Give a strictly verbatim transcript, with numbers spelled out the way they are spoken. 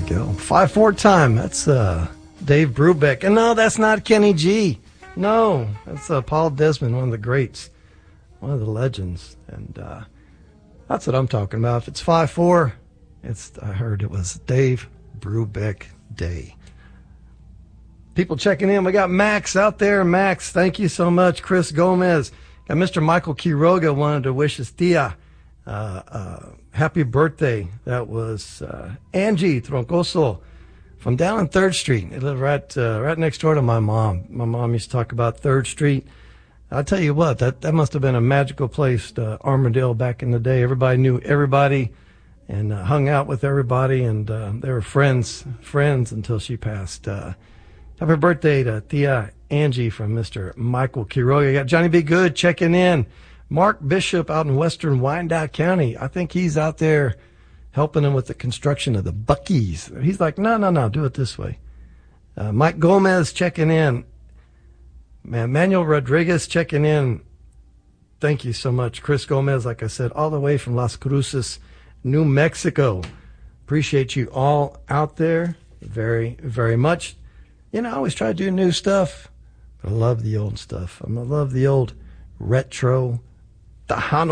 go. five four time. That's uh, Dave Brubeck. And no, that's not Kenny G. No, that's uh, Paul Desmond, one of the greats, one of the legends. And uh, that's what I'm talking about. If it's five four, it's, I heard it was Dave Brubeck Day. People checking in. We got Max out there. Max, thank you so much. Chris Gomez. Got Mister Michael Quiroga wanted to wish his tia uh, uh, happy birthday. That was uh, Angie Troncoso from down on third Street. They live right uh, right next door to my mom. My mom used to talk about third Street. I'll tell you what, that, that must have been a magical place, uh, Armadale, back in the day. Everybody knew everybody and uh, hung out with everybody, and uh, they were friends, friends until she passed. Uh, happy birthday to Tia Angie from Mister Michael Quiroga. Got Johnny B. Good checking in. Mark Bishop out in western Wyandotte County. I think he's out there helping him with the construction of the Buc-ee's. He's like, no, no, no, do it this way. Uh, Mike Gomez checking in. Man, Manuel Rodriguez checking in. Thank you so much. Chris Gomez, like I said, all the way from Las Cruces, New Mexico. Appreciate you all out there very, very much. You know, I always try to do new stuff. I love the old stuff. I love the old retro Tejano